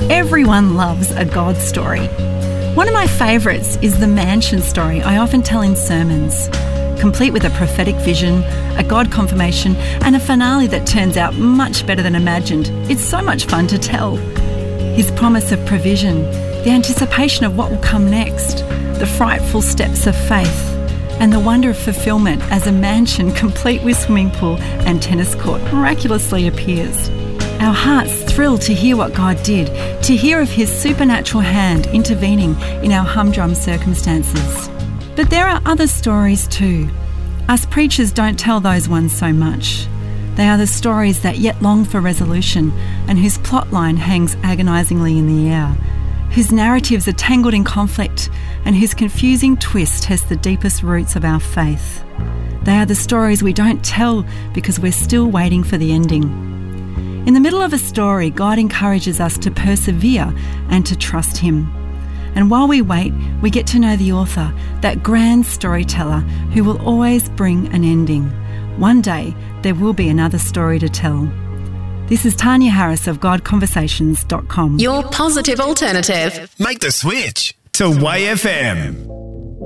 Everyone loves a God story. One of my favourites is the mansion story I often tell in sermons, complete with a prophetic vision, a God confirmation, and a finale that turns out much better than imagined. It's so much fun to tell. His promise of provision, the anticipation of what will come next, the frightful steps of faith, and the wonder of fulfilment as a mansion complete with swimming pool and tennis court miraculously appears. Our hearts thrill to hear what God did, to hear of his supernatural hand intervening in our humdrum circumstances. But there are other stories too. Us preachers don't tell those ones so much. They are the stories that yet long for resolution and whose plotline hangs agonisingly in the air, whose narratives are tangled in conflict and whose confusing twist has the deepest roots of our faith. They are the stories we don't tell because we're still waiting for the ending. In the middle of a story, God encourages us to persevere and to trust him. And while we wait, we get to know the author, that grand storyteller who will always bring an ending. One day, there will be another story to tell. This is Tanya Harris of GodConversations.com. Your positive alternative. Make the switch to YFM.